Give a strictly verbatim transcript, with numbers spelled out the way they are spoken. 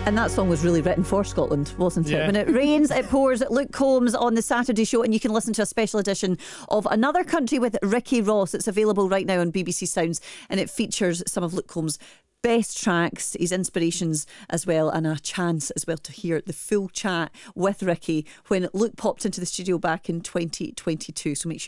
And that song was really written for Scotland, wasn't it? Yeah. When it rains, it pours. Luke Combs on the Saturday show, and you can listen to a special edition of Another Country with Ricky Ross. It's available right now on B B C Sounds, and it features some of Luke Combs' best tracks, his inspirations as well, and a chance as well to hear the full chat with Ricky when Luke popped into the studio back in twenty twenty-two. So make sure